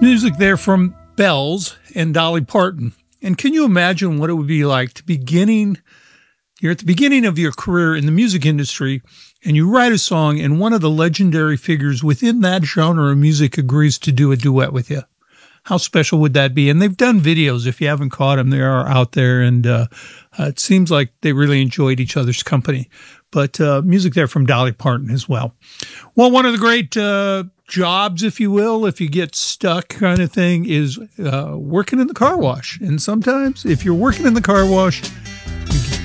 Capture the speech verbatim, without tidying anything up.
Music there from Bells and Dolly Parton. And can you imagine what it would be like to beginning, you're at the beginning of your career in the music industry, and you write a song and one of the legendary figures within that genre of music agrees to do a duet with you? How special would that be? And they've done videos. If you haven't caught them, they are out there. And uh, uh, it seems like they really enjoyed each other's company. But uh, music there from Dolly Parton as well. Well, one of the great uh, jobs, if you will, if you get stuck kind of thing, is uh, working in the car wash. And sometimes if you're working in the car wash,